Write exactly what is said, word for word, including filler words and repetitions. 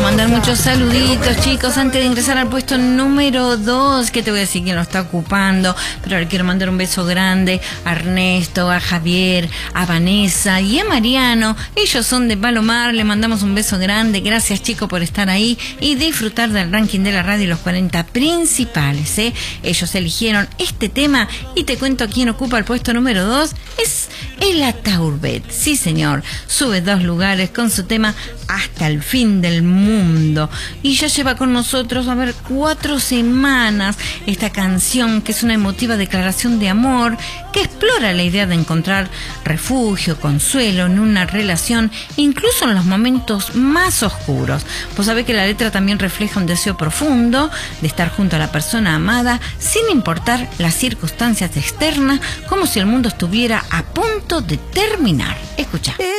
mandar muchos saluditos, chicos, antes de ingresar al puesto número dos, que te voy a decir quién lo está ocupando, pero ahora quiero mandar un beso grande a Ernesto, a Javier, a Vanessa y a Mariano. Ellos son de Palomar, le mandamos un beso grande. Gracias, chicos, por estar ahí y disfrutar del ranking de la radio, los cuarenta principales, ¿eh? Ellos eligieron este tema y te cuento quién ocupa el puesto número dos. Es el Ataurbet, sí señor, sube dos lugares con su tema Hasta el fin del mundo y ya lleva con nosotros, a ver, cuatro semanas esta canción, que es una emotiva declaración de amor que explora la idea de encontrar refugio, consuelo en una relación, incluso en los momentos más oscuros. Pues sabe que la letra también refleja un deseo profundo de estar junto a la persona amada sin importar las circunstancias externas, como si el mundo estuviera a punto de terminar. Escucha.